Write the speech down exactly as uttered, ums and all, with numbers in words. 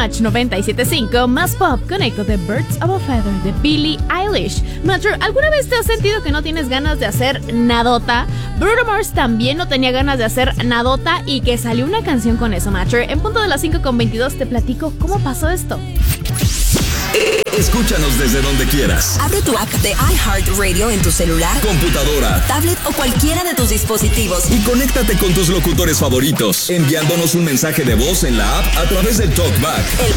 Match noventa y siete punto cinco, más pop, conecto de Birds of a Feather de Billie Eilish. Matcher, ¿alguna vez te has sentido que no tienes ganas de hacer nadota? Bruno Mars también no tenía ganas de hacer nadota y que salió una canción con eso, Matcher. En punto de las cinco con veintidós te platico cómo pasó esto. Escúchanos desde donde quieras. Abre tu app de iHeartRadio en tu celular, computadora, tablet o cualquiera de tus dispositivos y conéctate con tus locutores favoritos, enviándonos un mensaje de voz en la app a través del TalkBack. El